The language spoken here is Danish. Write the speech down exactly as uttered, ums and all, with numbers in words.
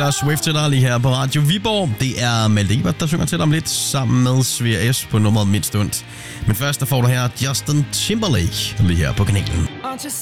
Taylor Swift til dig lige her på Radio Viborg. Det er Maldiva, der synger til dig om lidt, sammen med Svea S på nummeret Mindst Ondt. Men først der får du her Justin Timberlake lige her på kanalen.